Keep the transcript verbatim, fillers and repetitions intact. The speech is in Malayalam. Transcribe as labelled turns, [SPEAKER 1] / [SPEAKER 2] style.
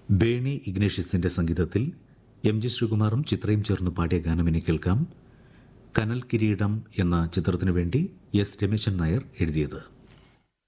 [SPEAKER 1] ബേണി ഇഗ്നേഷ്യസിന്റെ സംഗീതത്തിൽ എം ജി ശ്രീകുമാറും ചിത്രയും ചേർന്ന് പാടിയ ഗാനമിനെ കേൾക്കാം. കനൽ കിരീടം എന്ന ചിത്രത്തിനു വേണ്ടി എസ് രമേശൻ നായർ എഴുതിയത്.